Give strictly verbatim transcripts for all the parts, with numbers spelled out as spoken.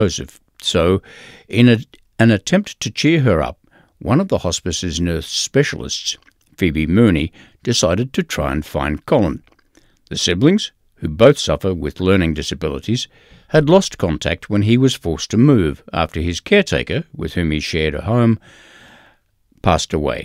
Joseph. So, in a, an attempt to cheer her up, one of the hospice's nurse specialists, Phoebe Mooney, decided to try and find Colin. The siblings, who both suffer with learning disabilities, had lost contact when he was forced to move after his caretaker, with whom he shared a home, passed away.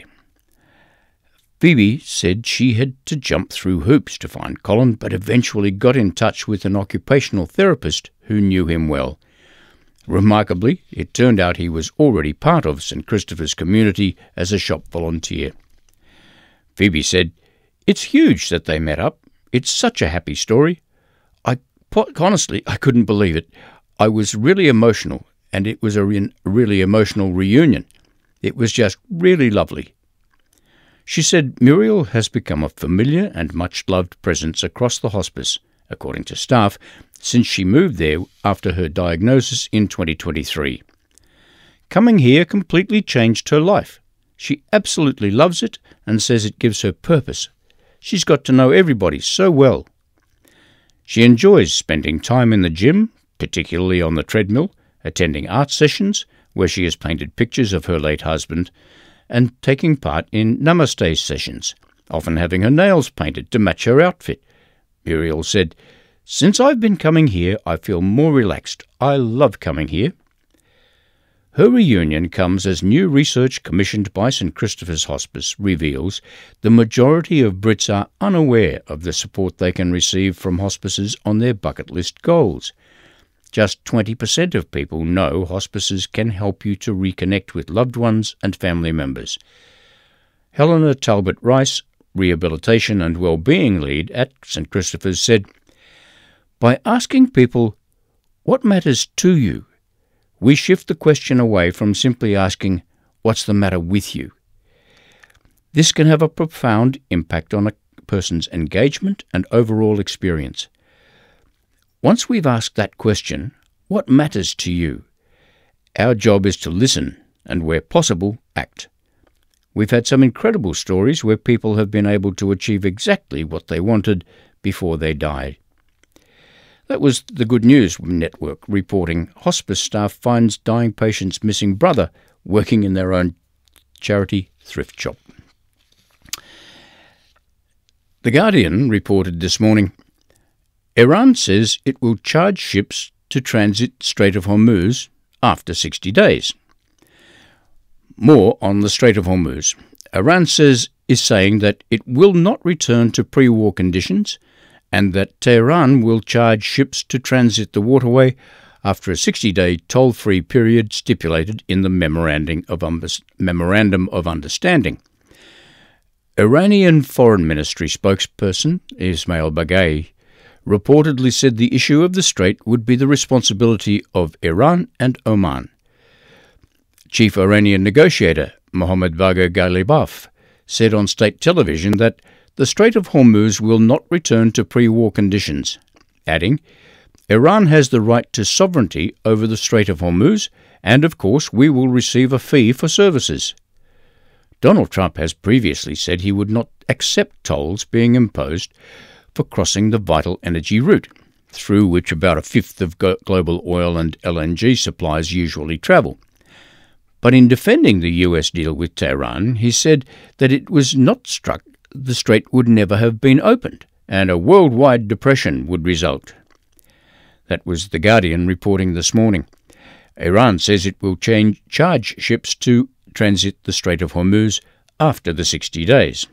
Phoebe said she had to jump through hoops to find Colin, but eventually got in touch with an occupational therapist who knew him well. Remarkably, it turned out he was already part of Saint Christopher's community as a shop volunteer. Phoebe said, "It's huge that they met up. It's such a happy story. I honestly, I couldn't believe it. I was really emotional, and it was a re- really emotional reunion. It was just really lovely." She said Muriel has become a familiar and much-loved presence across the hospice, according to staff, since she moved there after her diagnosis in twenty twenty-three. Coming here completely changed her life. She absolutely loves it and says it gives her purpose. She's got to know everybody so well. She enjoys spending time in the gym, particularly on the treadmill, attending art sessions, where she has painted pictures of her late husband, and taking part in namaste sessions, often having her nails painted to match her outfit. Muriel said, "Since I've been coming here, I feel more relaxed. I love coming here." Her reunion comes as new research commissioned by Saint Christopher's Hospice reveals the majority of Brits are unaware of the support they can receive from hospices on their bucket list goals. Just twenty percent of people know hospices can help you to reconnect with loved ones and family members. Helena Talbot-Rice, Rehabilitation and Wellbeing Lead at Saint Christopher's, said, "By asking people, 'What matters to you?' we shift the question away from simply asking, 'What's the matter with you?' This can have a profound impact on a person's engagement and overall experience. Once we've asked that question, 'What matters to you?' our job is to listen and, where possible, act. We've had some incredible stories where people have been able to achieve exactly what they wanted before they died." That was the Good News Network reporting hospice staff finds dying patient's missing brother working in their own charity thrift shop. The Guardian reported this morning, Iran says it will charge ships to transit Strait of Hormuz after sixty days. More on the Strait of Hormuz. Iran says is saying that it will not return to pre-war conditions and that Tehran will charge ships to transit the waterway after a sixty-day toll-free period stipulated in the Memorandum of, um, Memorandum of Understanding. Iranian Foreign Ministry spokesperson Ismail Baghei reportedly said the issue of the strait would be the responsibility of Iran and Oman. Chief Iranian negotiator Mohammad Bagher Ghalibaf said on state television that the Strait of Hormuz will not return to pre-war conditions, adding, "Iran has the right to sovereignty over the Strait of Hormuz, and of course we will receive a fee for services." Donald Trump has previously said he would not accept tolls being imposed for crossing the vital energy route, through which about a fifth of global oil and L N G supplies usually travel. But in defending the U S deal with Tehran, he said that it was not struck the strait would never have been opened, and a worldwide depression would result. That was The Guardian reporting this morning. Iran says it will change, charge ships to transit the Strait of Hormuz after the sixty days.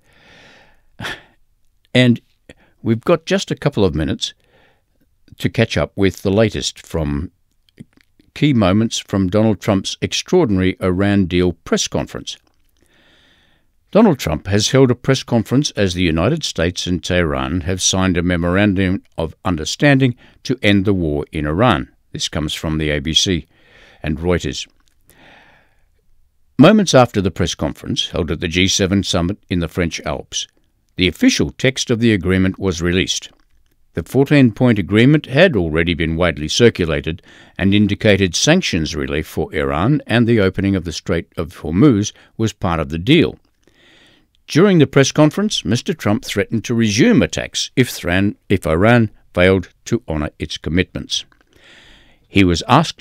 And we've got just a couple of minutes to catch up with the latest from key moments from Donald Trump's extraordinary Iran deal press conference. Donald Trump has held a press conference as the United States and Tehran have signed a memorandum of understanding to end the war in Iran. This comes from the A B C and Reuters. Moments after the press conference held at the G seven summit in the French Alps, the official text of the agreement was released. The fourteen-point agreement had already been widely circulated and indicated sanctions relief for Iran, and the opening of the Strait of Hormuz was part of the deal. During the press conference, Mister Trump threatened to resume attacks if Iran, if Iran failed to honour its commitments. He was asked